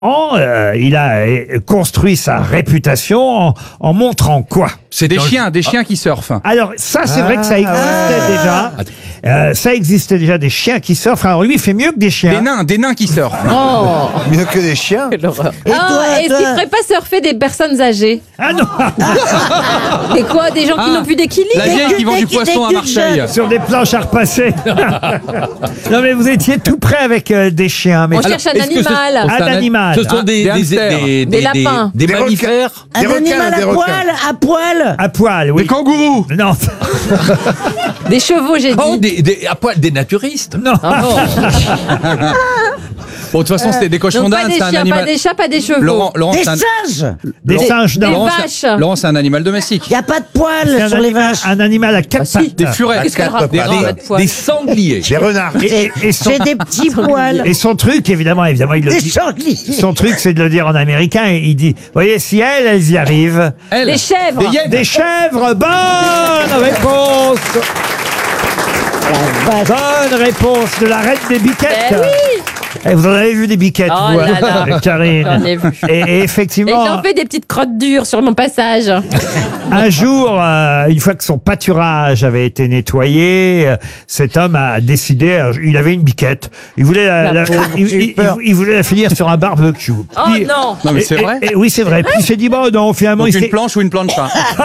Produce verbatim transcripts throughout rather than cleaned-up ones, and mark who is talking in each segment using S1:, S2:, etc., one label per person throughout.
S1: Euh, il a euh, construit sa réputation en, en montrant quoi?
S2: C'est des chiens, des chiens qui surfent.
S1: Alors ça, c'est vrai que ça existait déjà. Euh, ça existait déjà, des chiens qui surfent. Alors lui, il fait mieux que des chiens.
S2: Des nains, des nains qui surfent.
S3: Oh.
S4: Mieux que des chiens.
S3: Quelle horreur.
S5: Et
S3: Ah,
S5: toi,
S3: est-ce
S5: toi
S3: qu'il ferait pas surfer des personnes âgées?
S1: Ah non.
S5: Et quoi, des gens qui
S2: Ah.
S5: n'ont plus d'équilibre?
S2: La vieille qui vend du poisson à Marseille.
S1: Sur des planches à repasser. Non mais vous étiez tout près avec euh, des chiens. Mais
S5: On cherche un
S6: est-ce que ce-
S5: animal.
S1: un animal.
S6: Ce sont des,
S2: des
S6: des,
S2: hamsters.
S6: des,
S5: Des lapins.
S6: des,
S4: Des
S6: mammifères.
S4: Des
S3: Un
S4: requins,
S3: animal
S4: des
S3: à
S4: requins.
S3: poil, à poil.
S1: À poil, oui.
S2: Des kangourous.
S1: Non.
S5: Des chevaux, j'ai dit.
S6: Oh, des, des, à poil, des naturistes.
S1: Non.
S2: Bon, de toute façon, c'était des cochons
S5: Donc pas
S2: d'Inde,
S5: des
S2: c'est un
S5: chiens, pas
S2: animal.
S5: des chats, pas des chevaux.
S2: Laurent, Laurent,
S3: Des
S2: c'est un...
S3: singes.
S1: Des
S5: Des-
S1: singes,
S5: des
S1: non.
S2: Laurent,
S5: vaches.
S2: c'est- Laurent, c'est un animal domestique.
S3: Il n'y a pas de poil
S1: C'est
S3: sur
S1: un,
S3: les
S1: ani-
S3: vaches.
S1: un animal à quatre
S5: Ah, si.
S1: pattes.
S2: Des furets.
S5: Qu'est-ce que le
S4: Quatre
S5: rapport
S4: pattes.
S5: avec poil
S6: Des sangliers.
S4: Des renards.
S1: Et, et son,
S3: J'ai des petits poils.
S1: et son truc, évidemment, évidemment, il le
S3: Des
S1: dit.
S3: sangliers.
S1: Son truc, c'est de le dire en américain. Et il dit, voyez, si elles, elles y arrivent.
S2: Elle.
S5: Des chèvres.
S2: Des hyènes.
S1: Des chèvres, bonne réponse. Bonne réponse de la reine des biquettes.
S5: Ben oui.
S1: Eh, vous en avez vu des biquettes,
S5: Oh
S1: vous,
S5: là
S1: hein,
S5: là.
S1: Karine.
S5: J'en ai vu.
S1: Et, et
S5: Et
S1: effectivement,
S5: j'en fais des petites crottes dures sur mon passage.
S1: un jour, euh, une fois que son pâturage avait été nettoyé, euh, cet homme a décidé, euh, il avait une biquette, il voulait la,
S5: La
S1: la-
S5: pauvre,
S1: il,
S3: j'ai eu
S1: il-
S3: peur.
S1: il voulait la finir sur un barbecue.
S5: Oh
S1: Puis-
S5: non.
S2: Non, mais
S1: et-
S2: c'est
S1: et-
S2: vrai.
S1: et oui, c'est vrai. Puis il s'est dit, bon, non, finalement,
S2: Donc
S1: il
S2: une
S1: s'est-
S2: planche ou une plancha.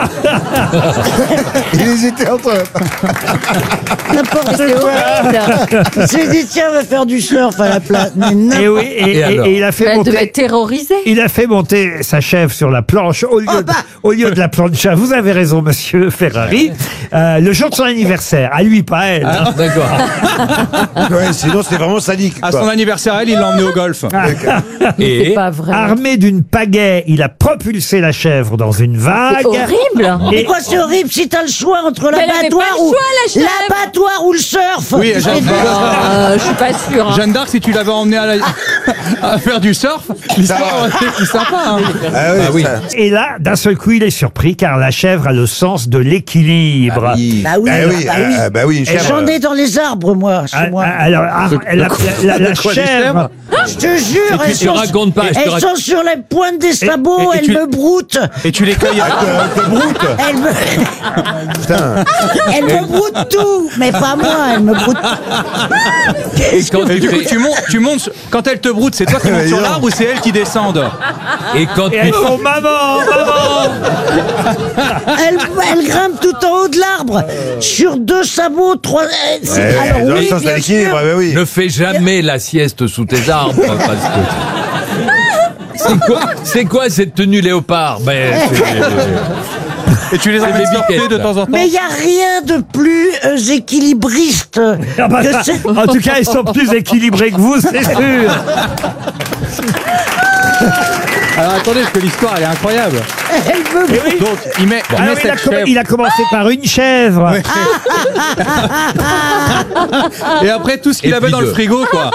S4: Il hésitait entre.
S3: N'importe
S5: C'est
S3: quoi.
S5: horrible.
S3: Il s'est dit, tiens, on va faire du surf à la place. Mais
S1: et
S3: n'importe-
S1: oui, et,
S6: Et
S1: et-
S6: alors
S1: et il a fait
S5: Elle devait
S1: monter.
S5: être terrorisée.
S1: Il a fait monter sa chèvre sur la planche au lieu,
S3: Oh
S1: de,
S3: bah.
S1: au lieu de la plancha. Vous avez raison, monsieur Ferrari. Euh, le jour de son anniversaire, à lui, pas à elle. hein.
S6: D'accord.
S4: Ouais, sinon, c'est vraiment sadique.
S2: À
S4: quoi.
S2: son anniversaire, elle, il l'a emmené au golf.
S5: C'est
S6: Et
S5: pas vrai.
S1: Armé d'une pagaie, il a propulsé la chèvre dans une vague.
S5: C'est horrible.
S3: Mais quoi, c'est horrible si t'as le choix entre
S5: Mais elle avait
S3: l'abattoir
S5: pas le
S3: ou
S5: choix, la chèvre.
S3: l'abattoir ou le surf.
S2: Oui,
S3: Je
S2: Jeanne
S3: vais te-
S5: Euh, je suis pas sûre. hein.
S2: Jeanne d'Arc, si tu l'avais emmené à, la... à faire du surf, l'histoire aurait été plus sympa. Hein.
S4: Ah oui,
S6: Ah oui.
S4: ça-
S1: Et là, d'un seul coup, il est surpris car la chèvre a le sens de l'équilibre.
S6: Ah oui.
S3: Bah oui,
S4: Bah oui,
S3: bah oui.
S4: euh, bah oui, une chèvre.
S3: J'en ai dans les arbres, moi, chez
S1: Ah,
S3: moi.
S1: ah, Alors, ah, la, la- la- la
S2: quoi, des
S1: chèvre,
S2: chèvres
S3: Je te jure, elles
S6: tu
S3: sont,
S6: racontes pas, je te
S3: elles
S6: raconte-
S3: sont sur la pointe des sabots,
S2: et- et
S3: elles
S2: tu-
S3: me broutent.
S2: Et tu les cueilles à...
S4: Euh, de broute.
S3: Elles me,
S4: Putain.
S3: elles me broutent tout, mais pas moi, elles me broutent.
S6: Et quand
S2: Et
S6: tu
S2: du coup,
S6: fais,
S2: tu montes, tu montes, quand elle te broute, c'est toi qui montes sur
S4: non.
S2: l'arbre ou c'est elle qui descendent?
S6: et quand
S1: et
S6: tu
S1: elles font maman, maman.
S3: Elles, elles grimpent tout en haut de l'arbre, sur deux sabots, trois. euh, c'est-
S4: Ouais,
S3: alors
S4: dans le
S3: oui,
S4: sens de
S3: bien
S4: l'équilibre,
S3: sûr.
S4: bah oui.
S6: ne fais jamais la sieste sous tes arbres, parce que c'est quoi, c'est quoi cette tenue léopard? Ben, c'est-
S2: Et tu les emmènes
S6: des
S2: surfer
S6: biquettes,
S2: de
S6: là.
S2: temps en temps?
S3: Mais il n'y a rien de plus euh, équilibriste
S1: Ah bah,
S3: que c'est.
S1: en tout cas, ils sont plus équilibrés que vous, c'est sûr.
S2: Alors attendez, parce que l'histoire, elle est incroyable.
S3: Elle me broutent.
S2: Donc, il met, il met
S1: Alors, il, a
S2: cette
S1: comm-
S2: chèvre.
S1: il a commencé par une chèvre.
S2: Et après, tout ce qu'il
S6: Et
S2: avait
S6: puis
S2: dans le
S6: deux.
S2: frigo, quoi.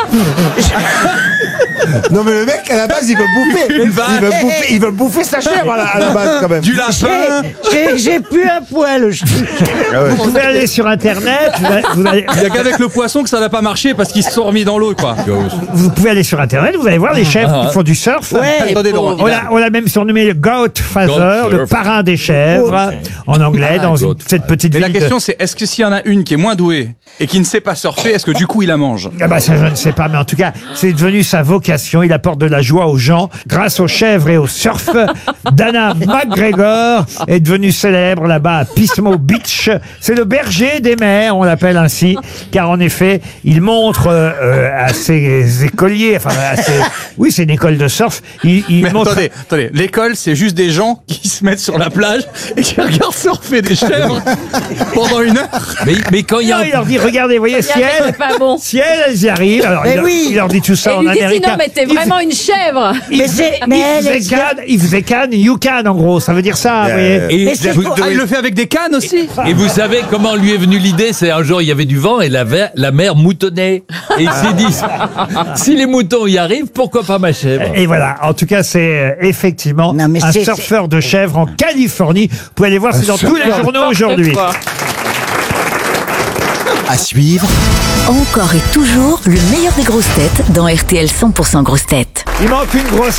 S4: Non, mais le mec, à la base, il veut bouffer.
S2: Une vache.
S4: Il veut bouffer, il veut bouffer sa chèvre à la, à la base, quand même.
S2: Du lapin.
S3: J'ai- J'ai plus un poil. je-
S4: Ah ouais.
S1: Vous pouvez aller sur Internet. Vous, allez- vous allez-
S2: Il n'y a qu'avec le poisson que ça n'a pas marché parce qu'ils se sont remis dans l'eau, quoi.
S1: vous pouvez aller sur Internet. Vous allez voir les chèvres qui font du surf.
S3: Ouais.
S2: Attendez, Laurent.
S1: On l'a, on l'a même surnommé le Godfather,
S6: Goat
S1: le
S6: surf.
S1: parrain des chèvres, en anglais, dans une-
S6: Goat.
S1: cette petite
S2: Mais
S1: ville.
S2: la
S1: de-
S2: question, c'est est-ce que s'il y en a une qui est moins douée et qui ne sait pas surfer, est-ce que du coup il la mange?
S1: Ah bah ça je ne sais pas, mais en tout cas, c'est devenu sa vocation. Il apporte de la joie aux gens grâce aux chèvres et au surf. Dana McGregor est devenue célèbre là-bas à Pismo Beach. C'est le berger des mers, on l'appelle ainsi, car en effet, il montre euh, euh, à ses écoliers, enfin à ses... Oui, c'est une école de surf. Il, il
S2: Mais
S1: montre...
S2: attendez, attendez, l'école, c'est juste des gens qui se mettent sur la plage et qui regardent surfer des chèvres pendant une heure.
S6: mais, mais quand il y a
S1: Non,
S6: un-
S1: il leur dit, regardez, voyez, si
S5: Regardez,
S1: elles,
S5: c'est pas bon.
S1: si elles, elles y arrivent, alors
S3: Mais
S1: il, leur,
S3: oui.
S1: il leur dit tout ça
S5: Et
S1: en
S5: il lui dit
S1: américain.
S5: sinon, mais t'es
S1: Il-
S5: vraiment une chèvre.
S3: Mais c'est. Mais
S1: il
S3: elle
S1: faisait
S3: est.
S1: can, il faisait can, you can en gros, ça veut dire ça, vous voyez.
S6: et,
S3: Mais c'est
S6: vous,
S3: pour-
S2: Ah, il le fait avec des cannes aussi?
S6: et vous savez comment lui est venue l'idée? C'est un jour il y avait du vent et la, ver- la mer moutonnait. Et il s'est dit, si les moutons y arrivent, pourquoi pas ma chèvre?
S1: Et voilà, en tout cas, c'est euh, effectivement
S3: Non, mais
S1: un
S3: c'est-
S1: surfeur de chèvres en Californie. Vous pouvez aller voir, c'est dans tous les journaux aujourd'hui.
S7: À suivre,
S8: Encore et toujours le meilleur des grosses têtes dans R T L cent pour cent grosses têtes.
S1: Il manque une grosse